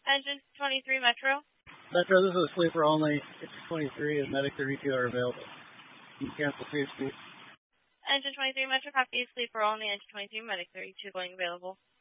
Engine 23 Metro. Metro, this is a sleeper only. It's 23 and Medic 32 are available. You can cancel PHP. Engine 23 Metro, copy sleeper only. Engine 23 Medic 32 going available.